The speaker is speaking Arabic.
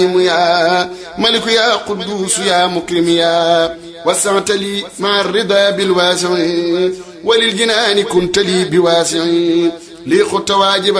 يا ملك يا قدوس يا مكرم يا وسعت لي مع الرضا بالواسع وللجنان كنت لي بواسع لي خط واجبا